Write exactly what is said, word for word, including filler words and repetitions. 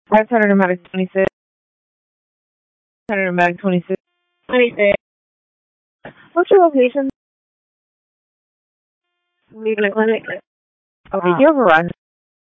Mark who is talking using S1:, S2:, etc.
S1: five hundred Medic twenty-six. five hundred Medic twenty-six. twenty-six. What's your location? Leaving a clinic. Okay, you have a run.